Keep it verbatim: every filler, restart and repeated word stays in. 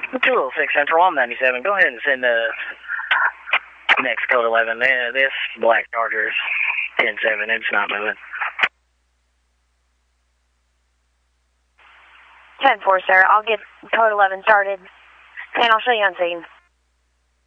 two oh six Central, I'm ninety-seven. Go ahead and send the next code eleven. Uh, this black Charger's ten seven. It's not moving. ten four, sir. I'll get code eleven started, and I'll show you on scene.